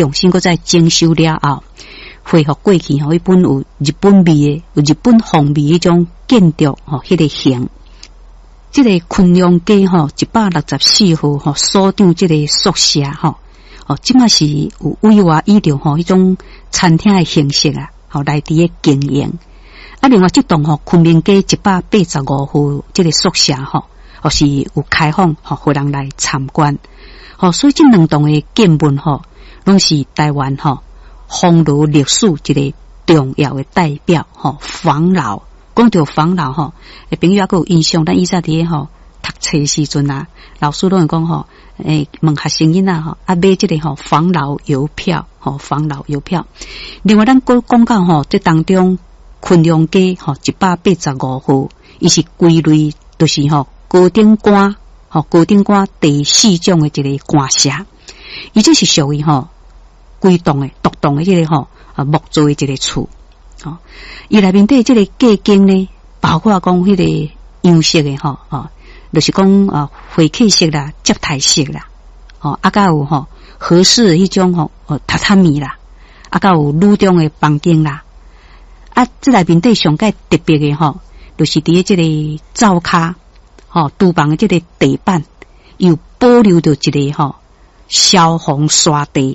重新搁再整修了后，恢复过去迄本有日本味的、有日本风味迄种建筑迄个形。这个昆阳街164号所长这个宿舍即嘛是有委外依照迄种餐厅的形式啊，来伫咧经营。另外这栋昆明街185号这个宿舍是有开放互人来参观。所以这两栋的建物拢是台湾房屋历史一个重要的代表房楼。讲到房楼朋友还有印象，咱以前伫咧读册时阵啊，老师拢会讲问学生囡仔买这个房楼邮票房楼邮票。另外咱讲到这当中昆阳街185号，伊是归类就是高等官第4种的一个官舍，伊这是属于规栋的独栋的这个木造的一个厝。伊内面对这个架景呢，包括讲迄个样式的就是讲回客式啦、接台式啦，甲有合适的迄种榻榻米啦，甲有女中的房间啦。这内面对上界特别的就是伫咧这个灶骹厨房的这个地板，又保留着一个消防沙地，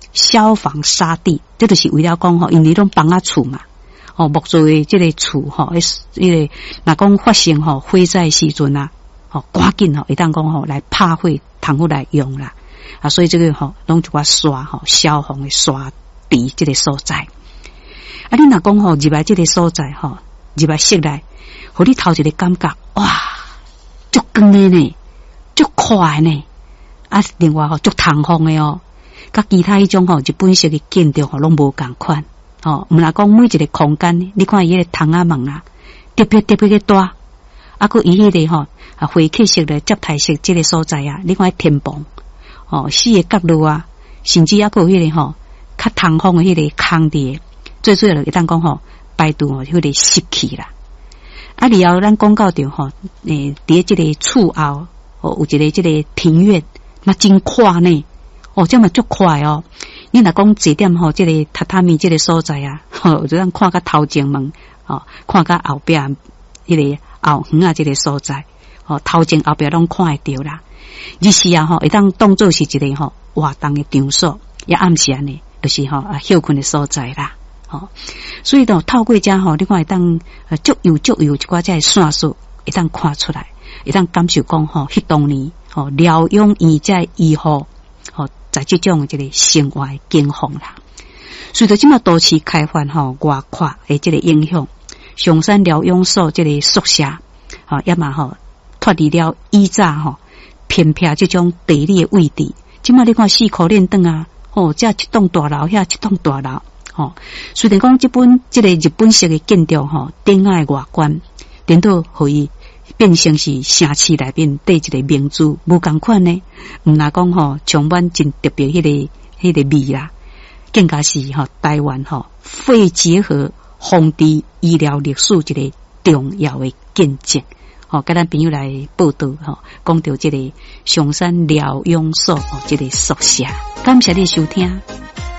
这就是为了讲因为拢房仔厝嘛。木造的这个厝这个若讲发生火灾时阵啊，赶紧会当讲来拍火，通好来用啦。所以这个拢一寡刷消防的刷地这个所在。你若讲入来这个所在入来室内，互你头一个感觉哇，足光的呢，足快呢。另外足通风的甲其他迄种日本式的建筑拢无共款。毋若讲每一个空间，你看伊迄个窗仔门啊，特别的大。佮伊迄个回客式的接台式这个所在啊，你看天棚四个角落啊，甚至佮有迄个较通风的迄个空地，最主要会当讲排除迄个湿气啦。然后咱讲到着伫这个厝后有一个这个庭院，那真快呢。这么足快你若讲坐点这个榻榻米这个所在啊，就咱看甲头前门看甲后壁迄个后园啊这个所在头前后壁拢看会到啦。日时啊会当当做是一个活动的场所，也暗时安尼就是休困的所在啦。所以透过遮你看会当足有一寡遮线索会当看出来，会当感受讲迄当年疗养院遮医护在这种的这个生活境况啦。随着这么都市开发外扩的这个影响，上山疗养所这个宿舍也嘛脱离了以早偏僻这种地理的位置。即马你看4块链灯啊，这一栋大楼，遐一栋大楼虽然讲这个日本式的建筑顶爱外观，等到互伊变成是城市内面第一个名字，无共款呢。毋若讲充满真特别迄个味啦，更加是台湾肺结核防治医疗历史一个重要的见证。甲咱朋友来报道讲到这个上山疗养所这个宿舍，感谢你收听。